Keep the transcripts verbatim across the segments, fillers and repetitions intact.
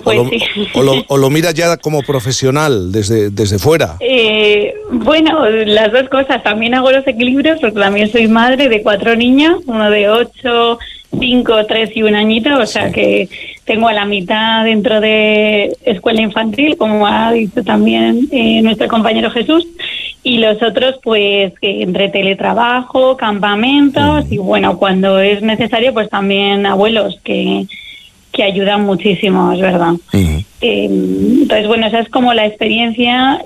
Pues o, lo, sí. o, lo, o lo miras ya como profesional, desde, desde fuera. Eh, bueno, las dos cosas. También hago los equilibrios porque también soy madre de cuatro niños, uno de ocho, cinco, tres y un añito, o sea que tengo a la mitad dentro de escuela infantil, como ha dicho también eh, nuestro compañero Jesús, y los otros pues que entre teletrabajo, campamentos uh-huh. y bueno, cuando es necesario pues también abuelos que, que ayudan muchísimo, es verdad. Uh-huh. Eh, entonces bueno, esa es como la experiencia,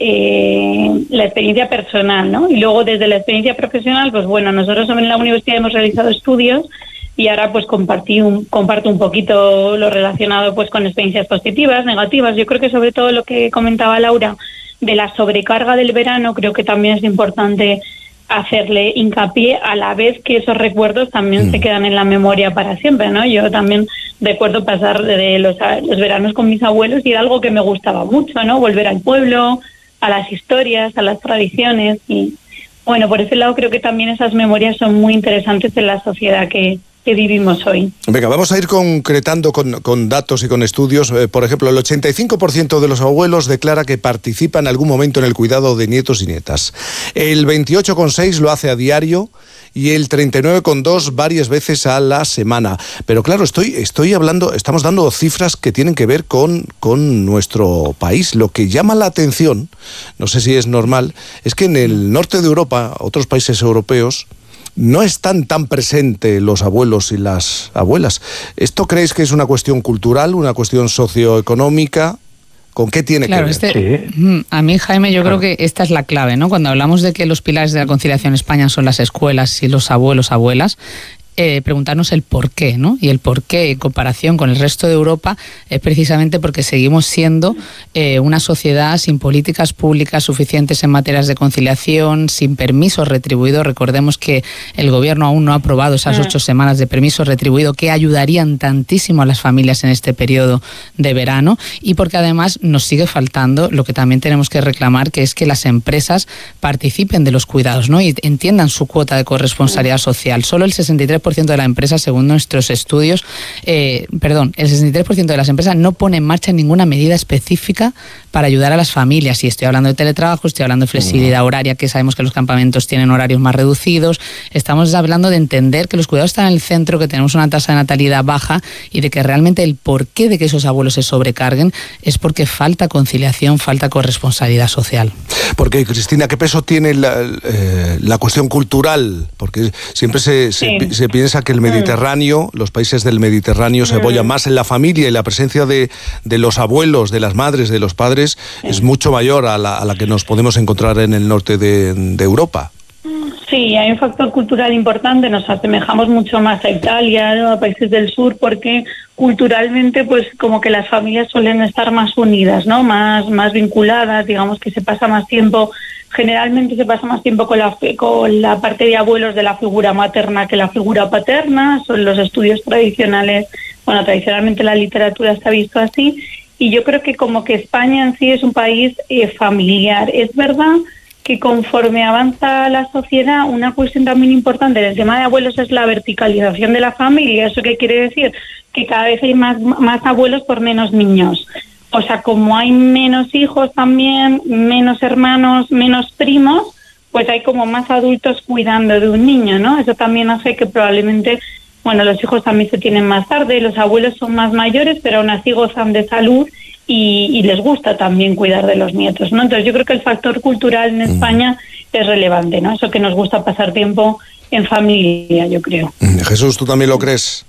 eh, la experiencia personal, ¿no? Y luego desde la experiencia profesional, pues bueno, nosotros en la universidad hemos realizado estudios y ahora pues compartí un, comparto un poquito lo relacionado pues con experiencias positivas, negativas. Yo creo que sobre todo lo que comentaba Laura de la sobrecarga del verano, creo que también es importante hacerle hincapié, a la vez que esos recuerdos también mm. se quedan en la memoria para siempre, ¿no? Yo también recuerdo pasar de los, los veranos con mis abuelos y era algo que me gustaba mucho, ¿no? Volver al pueblo, a las historias, a las tradiciones y bueno, por ese lado creo que también esas memorias son muy interesantes en la sociedad que que vivimos hoy. Venga, vamos a ir concretando con, con datos y con estudios. Eh, por ejemplo, el ochenta y cinco por ciento de los abuelos declara que participa en algún momento en el cuidado de nietos y nietas. El veintiocho coma seis por ciento lo hace a diario y el treinta y nueve coma dos por ciento varias veces a la semana. Pero claro, estoy, estoy hablando, estamos dando cifras que tienen que ver con, con nuestro país. Lo que llama la atención, no sé si es normal, es que en el norte de Europa, otros países europeos, no están tan presentes los abuelos y las abuelas. ¿Esto creéis que es una cuestión cultural, una cuestión socioeconómica? ¿Con qué tiene claro, que ver? Este, sí. A mí, Jaime, yo claro. creo que esta es la clave, ¿no? Cuando hablamos de que los pilares de la conciliación en España son las escuelas y los abuelos, abuelas, Eh, preguntarnos el por qué, ¿no? Y el por qué en comparación con el resto de Europa es precisamente porque seguimos siendo eh, una sociedad sin políticas públicas suficientes en materias de conciliación, sin permisos retribuidos. Recordemos que el gobierno aún no ha aprobado esas ocho semanas de permiso retribuido que ayudarían tantísimo a las familias en este periodo de verano y porque además nos sigue faltando lo que también tenemos que reclamar, que es que las empresas participen de los cuidados, ¿no? Y entiendan su cuota de corresponsabilidad social. Solo el sesenta y tres por ciento de las empresas, según nuestros estudios, eh, perdón, el sesenta y tres por ciento de las empresas no pone en marcha ninguna medida específica para ayudar a las familias. Y estoy hablando de teletrabajo, estoy hablando de flexibilidad horaria, que sabemos que los campamentos tienen horarios más reducidos. Estamos hablando de entender que los cuidados están en el centro, que tenemos una tasa de natalidad baja y de que realmente el porqué de que esos abuelos se sobrecarguen es porque falta conciliación, falta corresponsabilidad social. Porque, Cristina, ¿qué peso tiene la, eh, la cuestión cultural? Porque siempre se, se, sí. se piensa que el Mediterráneo, mm. los países del Mediterráneo, mm. se apoyan más en la familia y la presencia de, de los abuelos, de las madres, de los padres, sí. es mucho mayor a la, a la que nos podemos encontrar en el norte de, de Europa. Sí, hay un factor cultural importante, nos asemejamos mucho más a Italia, ¿no? A países del sur, porque culturalmente pues como que las familias suelen estar más unidas, ¿no? Más, más vinculadas, digamos que se pasa más tiempo, generalmente se pasa más tiempo con la, con la parte de abuelos de la figura materna que la figura paterna, son los estudios tradicionales, bueno, tradicionalmente la literatura se ha visto así, y yo creo que como que España en sí es un país eh, familiar, es verdad que conforme avanza la sociedad, una cuestión también importante del tema de abuelos es la verticalización de la familia. ¿Eso qué quiere decir? Que cada vez hay más, más abuelos por menos niños. O sea, como hay menos hijos también, menos hermanos, menos primos, pues hay como más adultos cuidando de un niño, ¿no? Eso también hace que probablemente, bueno, los hijos también se tienen más tarde, los abuelos son más mayores, pero aún así gozan de salud y, y les gusta también cuidar de los nietos, ¿no? Entonces yo creo que el factor cultural en España es relevante, ¿no? Eso que nos gusta pasar tiempo en familia, yo creo. Jesús, ¿tú también lo crees?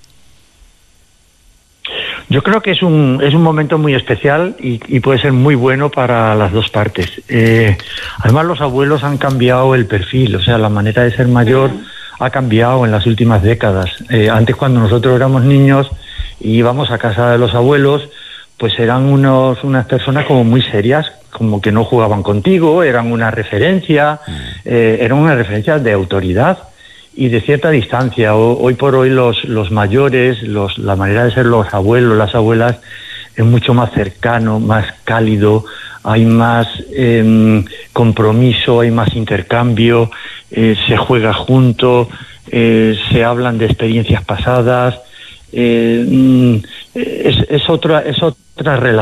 Yo creo que es un es un momento muy especial y, y puede ser muy bueno para las dos partes. Eh, además, los abuelos han cambiado el perfil, o sea, la manera de ser mayor ha cambiado en las últimas décadas. Eh, antes, cuando nosotros éramos niños y íbamos a casa de los abuelos, pues eran unos unas personas como muy serias, como que no jugaban contigo, eran una referencia, eh, eran una referencia de autoridad y de cierta distancia. O, hoy por hoy los los mayores, los la manera de ser los abuelos, las abuelas, es mucho más cercano, más cálido, hay más eh, compromiso, hay más intercambio, eh, se juega junto, eh, se hablan de experiencias pasadas, eh, es, es otra es otra relación.